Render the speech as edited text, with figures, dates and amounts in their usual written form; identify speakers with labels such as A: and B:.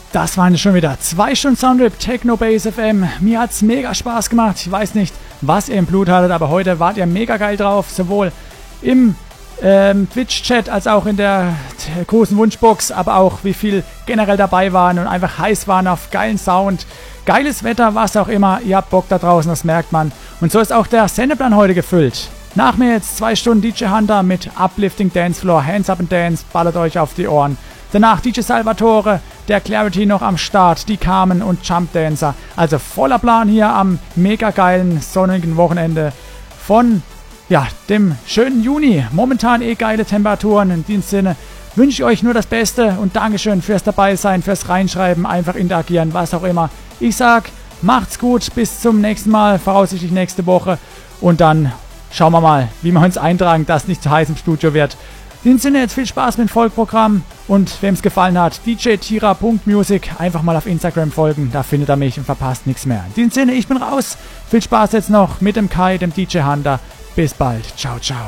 A: Das waren schon wieder 2 Stunden Soundtrip Techno Base FM. Mir hat's mega Spaß gemacht. Ich weiß nicht, was ihr im Blut hattet, aber heute wart ihr mega geil drauf. Sowohl im Twitch-Chat als auch in der großen Wunschbox, aber auch wie viel generell dabei waren und einfach heiß waren auf geilen Sound, geiles Wetter, was auch immer. Ihr habt Bock da draußen, das merkt man. Und so ist auch der Sendeplan heute gefüllt. Nach mir jetzt 2 Stunden DJ Hunter mit Uplifting Dancefloor, Hands Up and Dance, ballert euch auf die Ohren. Danach DJ Salvatore, der Clarity noch am Start, die Carmen und Jump Dancer. Also voller Plan hier am mega geilen sonnigen Wochenende von dem schönen Juni. Momentan geile Temperaturen. In diesem Sinne wünsche ich euch nur das Beste und Dankeschön fürs Dabeisein, fürs Reinschreiben, einfach interagieren, was auch immer. Ich sag, macht's gut, bis zum nächsten Mal, voraussichtlich nächste Woche. Und dann schauen wir mal, wie wir uns eintragen, dass es nicht zu heiß im Studio wird. In diesem Sinne jetzt viel Spaß mit dem Folgeprogramm und wem es gefallen hat, djtira.music, einfach mal auf Instagram folgen, da findet er mich und verpasst nichts mehr. In diesem Sinne, ich bin raus, viel Spaß jetzt noch mit dem Kai, dem DJ Hunter, bis bald, ciao, ciao.